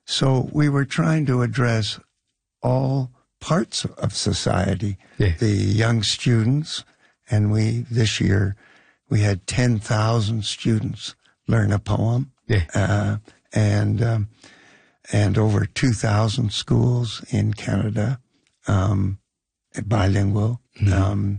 So we were trying to address all parts of society, the young students, and this year we had 10,000 students learn a poem, and over 2,000 schools in Canada, bilingual. And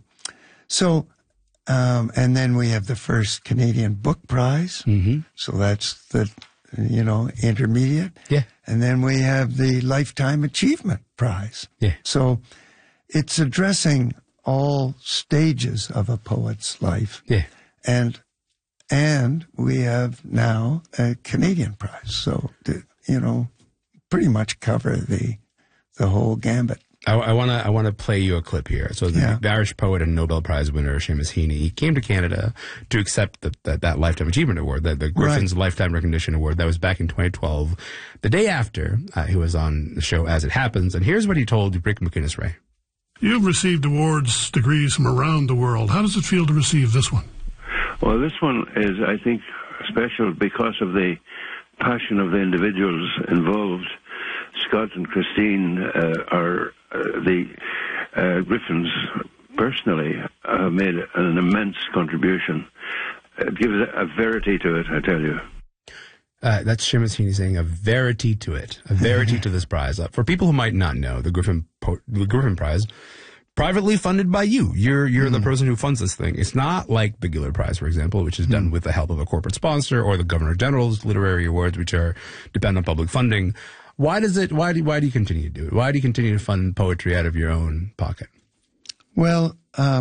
then we have the first Canadian Book Prize. So that's the, intermediate. And then we have the Lifetime Achievement Prize. So it's addressing all stages of a poet's life. And we have now a Canadian prize. So, pretty much cover the whole gambit. I want to play you a clip here. So the Irish poet and Nobel Prize winner Seamus Heaney came to Canada to accept that Lifetime Achievement Award, the Griffin's Lifetime Recognition Award. That was back in 2012. The day after, he was on the show As It Happens, and here's what he told Rick McInnes-Ray. You've received awards, degrees from around the world. How does it feel to receive this one? Well, this one is, I think, special because of the passion of the individuals involved. Scott and Christine are the Griffins personally have made an immense contribution. It gives a verity to it, I tell you. That's Seamus Heaney saying a verity to it, a verity to this prize. For people who might not know, the Griffin Prize, privately funded by you. You're the person who funds this thing. It's not like the Gillard Prize, for example, which is done with the help of a corporate sponsor, or the Governor General's literary awards, which depend on public funding. Why do you continue to do it? Why do you continue to fund poetry out of your own pocket? Well,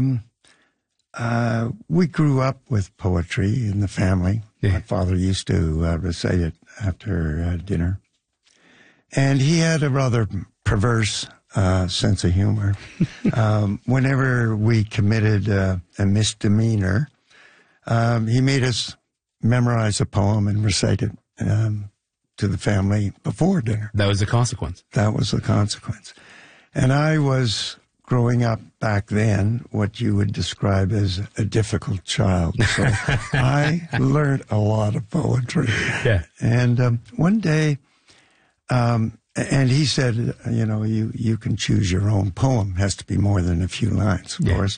we grew up with poetry in the family. My father used to recite it after dinner. And he had a rather perverse sense of humor. Whenever we committed a misdemeanor, he made us memorize a poem and recite it to the family before dinner. That was the consequence. That was the consequence. And I was, growing up back then, what you would describe as a difficult child. So I learned a lot of poetry. And one day, and he said, you can choose your own poem. It has to be more than a few lines, of course.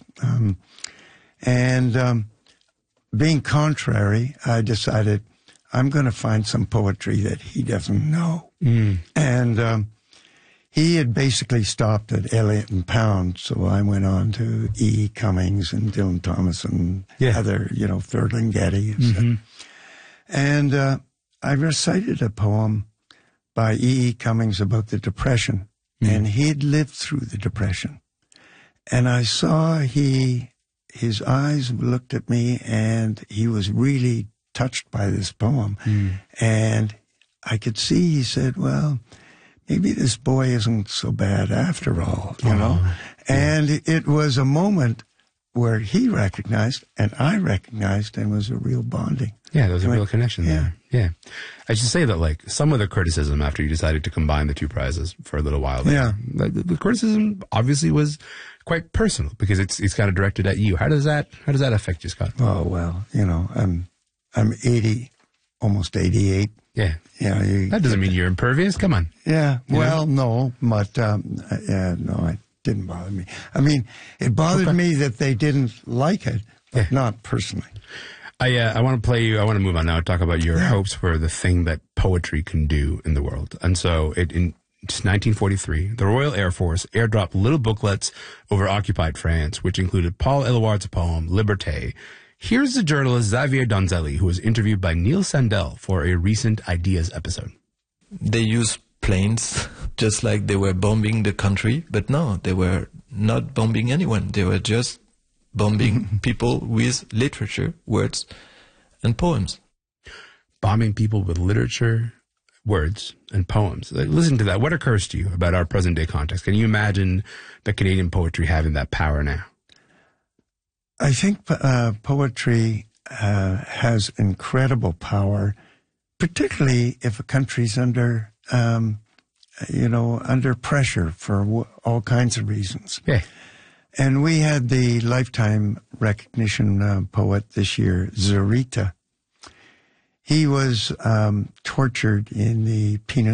Being contrary, I decided I'm going to find some poetry that he doesn't know. And he had basically stopped at Eliot and Pound, so I went on to E. Cummings and Dylan Thomas and other, Thurling-Getty. And I recited a poem by E. Cummings about the Depression, and he'd lived through the Depression. And I saw his eyes looked at me, and he was really touched by this poem. And I could see, he said, well, maybe this boy isn't so bad after all, And it was a moment where he recognized and I recognized, and was a real bonding. Yeah, there was a real connection there. Yeah. I should say that, some of the criticism after you decided to combine the two prizes for a little while there, the criticism obviously was quite personal because it's kind of directed at you. How does that affect you, Scott? Oh, well, I'm 80, almost 88. Yeah. That doesn't mean you're impervious. Come on. Yeah. Well, no, but no, it didn't bother me. I mean, it bothered me that they didn't like it, but not personally. I want to play you. I want to move on now and talk about your hopes for the thing that poetry can do in the world. And so in 1943, the Royal Air Force airdropped little booklets over occupied France, which included Paul Eluard's poem, Liberté. Here's the journalist Xavier Donzelli, who was interviewed by Neil Sandel for a recent Ideas episode. They used planes just like they were bombing the country, but no, they were not bombing anyone. They were just bombing people with literature, words, and poems. Bombing people with literature, words, and poems. Listen to that. What occurs to you about our present-day context? Can you imagine the Canadian poetry having that power now? I think poetry has incredible power, particularly if a country's under, under pressure for all kinds of reasons. Yeah. And we had the Lifetime Recognition poet this year, Zurita. He was tortured in the Penis